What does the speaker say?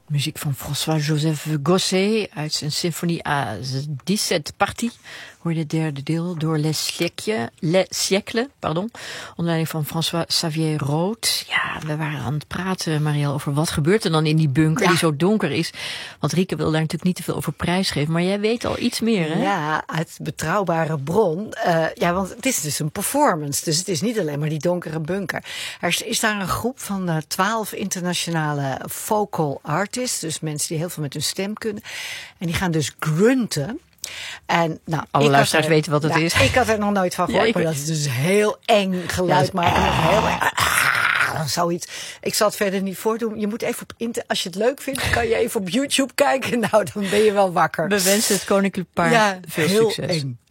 Muziek van François-Joseph Gosset uit zijn symfonie à 17 parties. Hoor je het derde deel door Les Siècles, onder leiding van François-Xavier Rood. Ja, we waren aan het praten, Marielle, over wat gebeurt er dan in die bunker die zo donker is. Want Rieke wil daar natuurlijk niet te veel over prijsgeven, maar jij weet al iets meer, hè? Ja, uit betrouwbare bron. Want het is dus een performance, dus het is niet alleen maar die donkere bunker. Er is daar een groep van 12 internationale vocal artists, dus mensen die heel veel met hun stem kunnen. En die gaan dus grunten. En, alle luisteraars weten wat het is. Ik had er nog nooit van gehoord, maar dat is dus heel eng geluid maken. Heel eng. Zoiets. Ik zal het verder niet voordoen. Je moet even als je het leuk vindt, kan je even op YouTube kijken. Nou, dan ben je wel wakker. We wensen het koninklijk paar veel heel succes. Eng.